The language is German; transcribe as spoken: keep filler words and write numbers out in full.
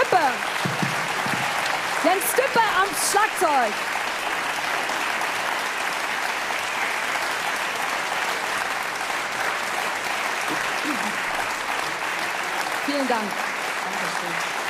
Stippe. Jens Stippe am Schlagzeug. Vielen Dank. Dankeschön.